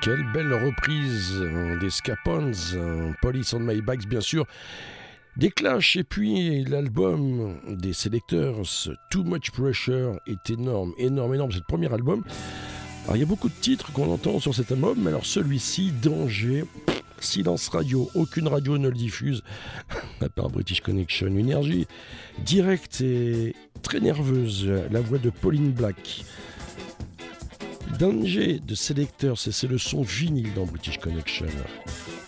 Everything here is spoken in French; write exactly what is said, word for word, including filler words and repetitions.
Quelle belle reprise hein, des Scapones, hein, Police on My Backs bien sûr, des Clash et puis l'album des Selectors, Too Much Pressure est énorme, énorme, énorme, c'est le premier album. Alors il y a beaucoup de titres qu'on entend sur cet album, mais alors celui-ci, Danger, silence radio, aucune radio ne le diffuse, à part British Connection, une énergie directe et très nerveuse, la voix de Pauline Black. Danger de Selectors, c'est le son vinyle dans British Connection.